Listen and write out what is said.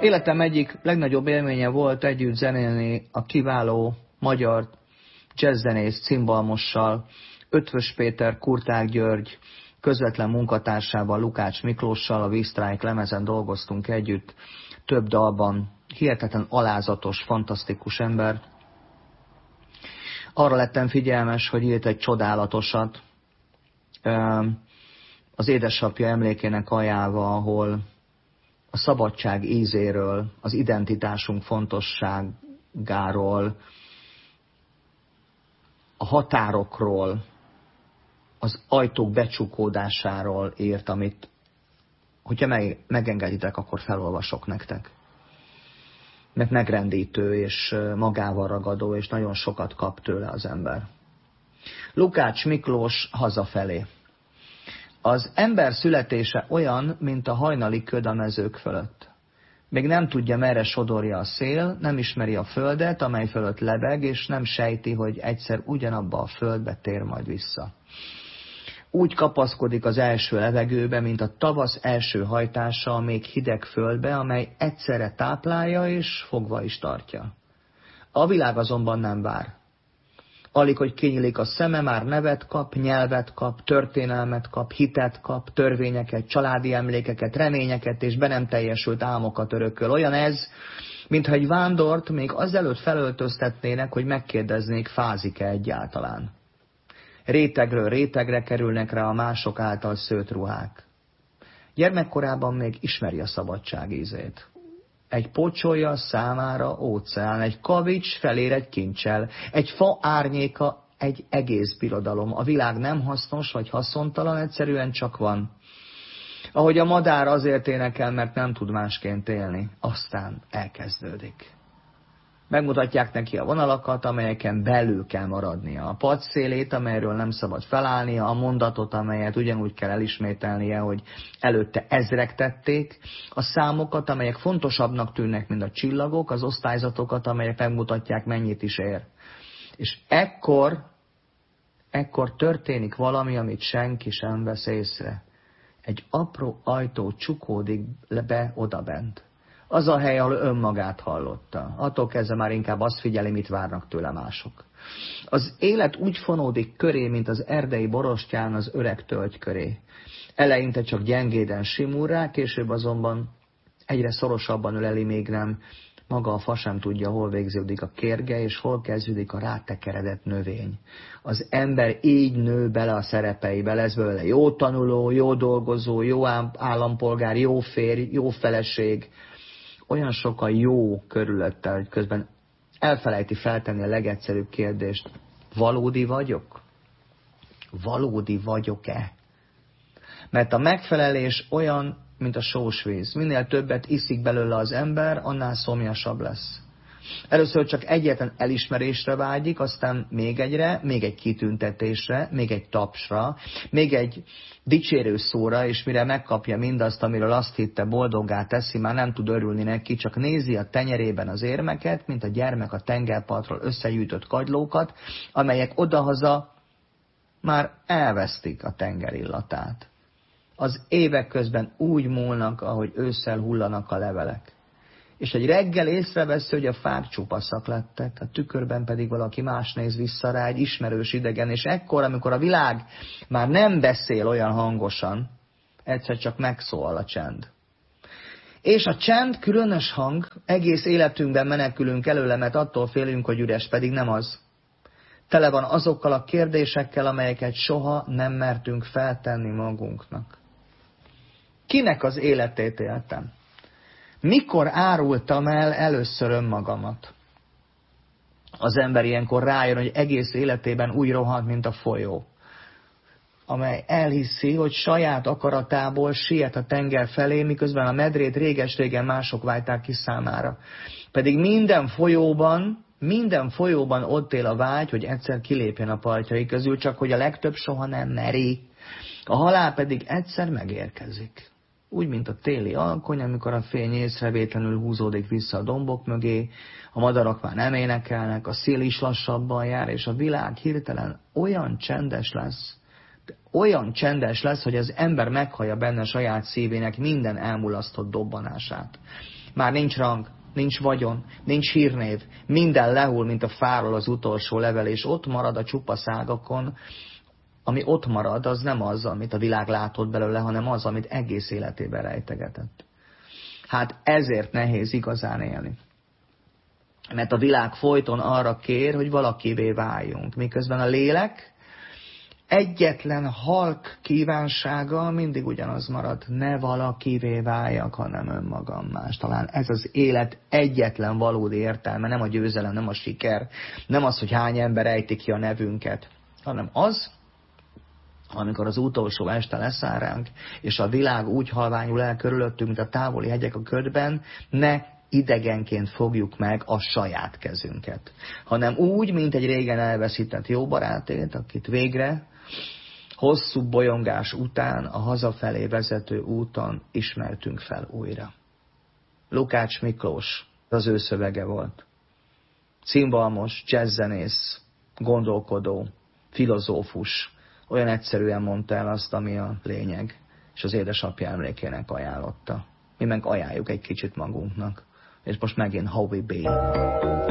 Életem egyik legnagyobb élménye volt együtt zenélni a kiváló magyar jazzzenész cimbalmossal, Ötvös Péter, Kurták György közvetlen munkatársával, Lukács Miklóssal, a We Strike lemezen dolgoztunk együtt, több dalban, hihetetlen alázatos, fantasztikus ember. Arra lettem figyelmes, hogy írt egy csodálatosat az édesapja emlékének aljával, ahol a szabadság ízéről, az identitásunk fontosságáról, a határokról, az ajtók becsukódásáról írt, amit, hogyha megengeditek, akkor felolvasok nektek. Mert megrendítő és magával ragadó, és nagyon sokat kap tőle az ember. Lukács Miklós hazafelé. Az ember születése olyan, mint a hajnali köd a mezők fölött. Még nem tudja, merre sodorja a szél, nem ismeri a földet, amely fölött lebeg, és nem sejti, hogy egyszer ugyanabba a földbe tér majd vissza. Úgy kapaszkodik az első levegőbe, mint a tavasz első hajtása a még hideg földbe, amely egyszerre táplálja és fogva is tartja. A világ azonban nem vár. Alig, hogy kinyílik a szeme, már nevet kap, nyelvet kap, történelmet kap, hitet kap, törvényeket, családi emlékeket, reményeket és be nem teljesült álmokat örököl. Olyan ez, mintha egy vándort még azelőtt felöltöztetnének, hogy megkérdeznék, fázik-e egyáltalán. Rétegről rétegre kerülnek rá a mások által szőtt ruhák. Gyermekkorában még ismeri a szabadság ízét. Egy pocsolya számára óceán, egy kavics felér egy kincsel, egy fa árnyéka egy egész birodalom. A világ nem hasznos vagy haszontalan, egyszerűen csak van. Ahogy a madár azért énekel, mert nem tud másként élni. Aztán elkezdődik. Megmutatják neki a vonalakat, amelyeken belül kell maradnia. A padszélét, amelyről nem szabad felállnia, a mondatot, amelyet ugyanúgy kell elismételnie, hogy előtte ezrek tették, a számokat, amelyek fontosabbnak tűnnek, mint a csillagok, az osztályzatokat, amelyek megmutatják, mennyit is ér. És ekkor történik valami, amit senki sem vesz észre. Egy apró ajtó csukódik be odabent. Az a hely, ahol önmagát hallotta. Attól kezdve már inkább azt figyeli, mit várnak tőle mások. Az élet úgy fonódik köré, mint az erdei borostyán az öreg tölgy köré. Eleinte csak gyengéden simul rá, később azonban egyre szorosabban öleli, még nem. Maga a fa sem tudja, hol végződik a kérge, és hol kezdődik a rátekeredett növény. Az ember így nő bele a szerepeibe, lesz belőle jó tanuló, jó dolgozó, jó állampolgár, jó férj, jó feleség. Olyan sok a jó körülötte, hogy közben elfelejti feltenni a legegyszerűbb kérdést. Valódi vagyok? Valódi vagyok-e? Mert a megfelelés olyan, mint a sós víz. Minél többet iszik belőle az ember, annál szomjasabb lesz. Először csak egyetlen elismerésre vágyik, aztán még egyre, még egy kitüntetésre, még egy tapsra, még egy dicsérő szóra, és mire megkapja mindazt, amiről azt hitte, boldoggá teszi, már nem tud örülni neki, csak nézi a tenyerében az érmeket, mint a gyermek a tengerpartról összegyűjtött kagylókat, amelyek odahaza már elvesztik a tenger illatát. Az évek közben úgy múlnak, ahogy ősszel hullanak a levelek. És egy reggel észreveszi, hogy a fák csupaszak lettek, a tükörben pedig valaki más néz vissza rá, egy ismerős idegen, és ekkor, amikor a világ már nem beszél olyan hangosan, egyszer csak megszólal a csend. És a csend különös hang, egész életünkben menekülünk előle, mert attól félünk, hogy üres, pedig nem az. Tele van azokkal a kérdésekkel, amelyeket soha nem mertünk feltenni magunknak. Kinek az életét éltem? Mikor árultam el először önmagamat? Az ember ilyenkor rájön, hogy egész életében úgy rohant, mint a folyó, amely elhiszi, hogy saját akaratából siet a tenger felé, miközben a medrét réges-régen mások vájták ki számára. Pedig minden folyóban ott él a vágy, hogy egyszer kilépjen a partjai közül, csak hogy a legtöbb soha nem meri. A halál pedig egyszer megérkezik. Úgy, mint a téli alkony, amikor a fény észrevétlenül húzódik vissza a dombok mögé, a madarak már nem énekelnek, a szél is lassabban jár, és a világ hirtelen olyan csendes lesz, olyan csendes lesz, hogy az ember meghallja benne saját szívének minden elmulasztott dobbanását. Már nincs rang, nincs vagyon, nincs hírnév, minden lehull, mint a fáról az utolsó level, és ott marad a csupa szágakon. Ami ott marad, az nem az, amit a világ látott belőle, hanem az, amit egész életében rejtegetett. Hát ezért nehéz igazán élni. Mert a világ folyton arra kér, hogy valakivé váljunk. Miközben a lélek egyetlen halk kívánsága mindig ugyanaz marad. Ne valakivé váljak, hanem önmagam más. Talán ez az élet egyetlen valódi értelme, nem a győzelem, nem a siker, nem az, hogy hány ember ejti ki a nevünket, hanem az, amikor az utolsó este leszáll ránk, és a világ úgy halványul el körülöttünk, mint a távoli hegyek a ködben, ne idegenként fogjuk meg a saját kezünket, hanem úgy, mint egy régen elveszített jó barátét, akit végre hosszú bolyongás után a hazafelé vezető úton ismertünk fel újra. Lukács Miklós, az ő szövege volt. Cimbalmos, jazzzenész, gondolkodó, filozófus, olyan egyszerűen mondta el azt, ami a lényeg, és az édesapja emlékének ajánlotta. Mi meg ajánljuk egy kicsit magunknak. És most megint Howie B.